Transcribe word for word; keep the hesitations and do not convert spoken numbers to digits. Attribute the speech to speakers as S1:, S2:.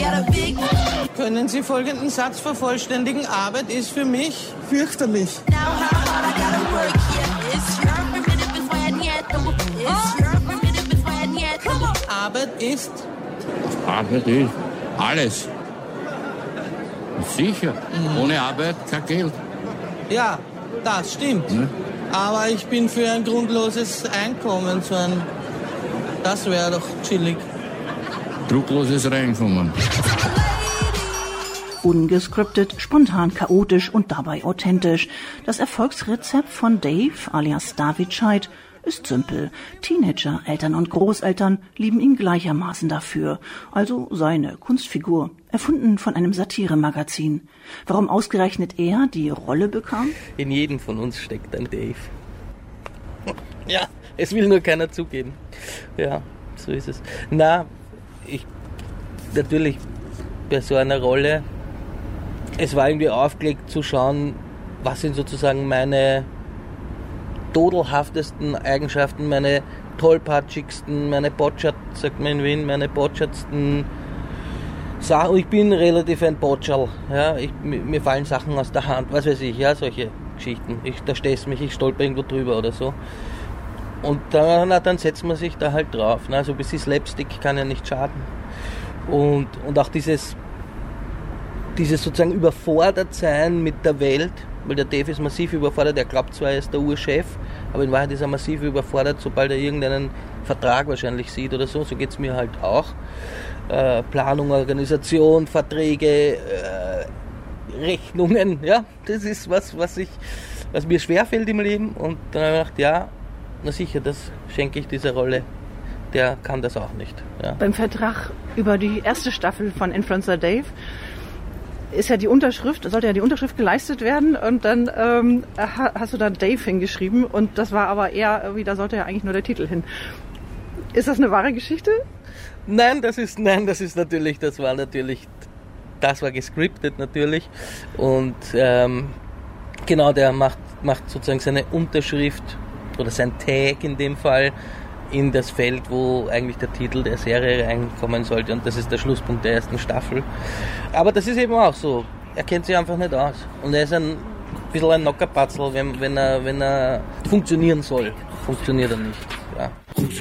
S1: Können Sie folgenden Satz vervollständigen? Arbeit ist für mich fürchterlich. Arbeit ist?
S2: Arbeit ist alles. Sicher. Mhm. Ohne Arbeit kein Geld.
S1: Ja, das stimmt. Ne? Aber ich bin für ein grundloses Einkommen. So ein, das wäre doch chillig.
S2: Druckloses Reinkommen.
S3: Ungescriptet, spontan, chaotisch und dabei authentisch. Das Erfolgsrezept von Dave alias David Scheidt ist simpel. Teenager, Eltern und Großeltern lieben ihn gleichermaßen dafür. Also seine Kunstfigur, erfunden von einem Satiremagazin. Warum ausgerechnet er die Rolle bekam?
S4: In jedem von uns steckt ein Dave. Ja, es will nur keiner zugeben. Ja, so ist es. Na, ich, natürlich bei so einer Rolle, es war irgendwie aufgelegt zu schauen, was sind sozusagen meine todelhaftesten Eigenschaften, meine tollpatschigsten, meine Botschert, sagt man in Wien, meine botschatsten Sachen. Ich bin relativ ein Botschal, ja, ich, mir fallen Sachen aus der Hand, was weiß ich, ja, solche Geschichten. Ich, da stehst mich, ich stolper irgendwo drüber oder so. Und dann, na, dann setzt man sich da halt drauf. Ne? Also ein bisschen Slapstick kann ja nicht schaden. Und, und auch dieses, dieses sozusagen überfordert sein mit der Welt, weil der Dave ist massiv überfordert, er glaubt zwar, er ist der Urchef, aber in Wahrheit ist er massiv überfordert, sobald er irgendeinen Vertrag wahrscheinlich sieht oder so, so geht es mir halt auch. Äh, Planung, Organisation, Verträge, äh, Rechnungen, ja, das ist was, was, ich, was mir schwerfällt im Leben und dann habe ich gedacht, ja, na sicher, das schenke ich dieser Rolle, der kann das auch nicht. Ja.
S3: Beim Vertrag über die erste Staffel von Influencer Dave ist ja die Unterschrift, sollte ja die Unterschrift geleistet werden und dann ähm, hast du da Dave hingeschrieben und das war aber eher, irgendwie, da sollte ja eigentlich nur der Titel hin. Ist das eine wahre Geschichte?
S4: Nein, das ist, nein, das ist natürlich, das war natürlich, das war gescriptet natürlich und ähm, genau, der macht, macht sozusagen seine Unterschrift oder sein Tag in dem Fall in das Feld, wo eigentlich der Titel der Serie reinkommen sollte und das ist der Schlusspunkt der ersten Staffel. Aber das ist eben auch so, er kennt sich einfach nicht aus und er ist ein bisschen ein Nockerpatzel, wenn, wenn, er, wenn er funktionieren soll, funktioniert er nicht. Ja.